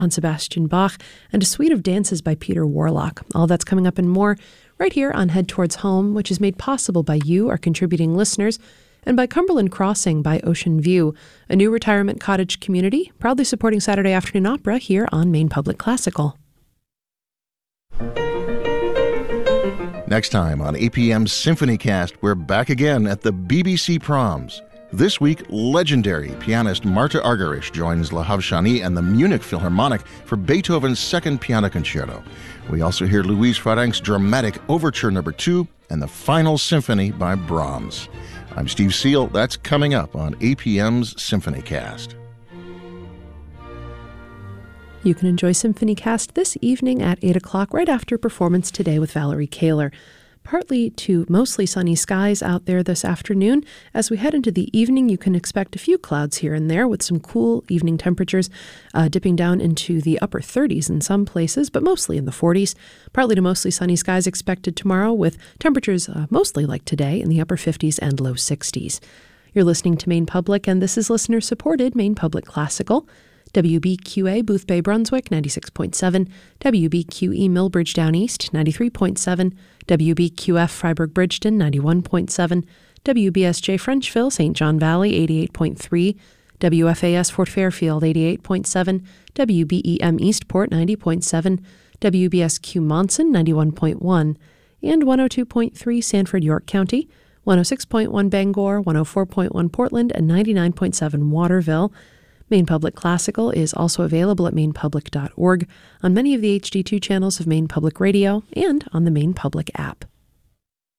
Sebastian Bach, and a suite of dances by Peter Warlock. All that's coming up and more right here on Head Towards Home, which is made possible by you, our contributing listeners, and by Cumberland Crossing by Ocean View, a new retirement cottage community proudly supporting Saturday afternoon opera here on Maine Public Classical. Next time on APM's Symphony Cast, we're back again at the BBC Proms. This week, legendary pianist Marta Argerich joins La Havshani and the Munich Philharmonic for Beethoven's Second Piano Concerto. We also hear Louise Fahrenk's dramatic Overture No. 2 and the Final Symphony by Brahms. I'm Steve Seal. That's coming up on APM's Symphony Cast. You can enjoy Symphony Cast this evening at 8 o'clock right after performance today with Valerie Kaler. Partly to mostly sunny skies out there this afternoon. As we head into the evening, you can expect a few clouds here and there with some cool evening temperatures dipping down into the upper 30s in some places, but mostly in the 40s. Partly to mostly sunny skies expected tomorrow with temperatures mostly like today in the upper 50s and low 60s. You're listening to Maine Public, and this is listener-supported Maine Public Classical. WBQA Boothbay Brunswick 96.7, WBQE Millbridge Down East 93.7, WBQF Freiburg Bridgeton 91.7, WBSJ Frenchville St. John Valley 88.3, WFAS Fort Fairfield 88.7, WBEM Eastport 90.7, WBSQ Monson 91.1, and 102.3 Sanford York County, 106.1 Bangor, 104.1 Portland, and 99.7 Waterville. Maine Public Classical is also available at mainepublic.org, on many of the HD2 channels of Maine Public Radio, and on the Maine Public app.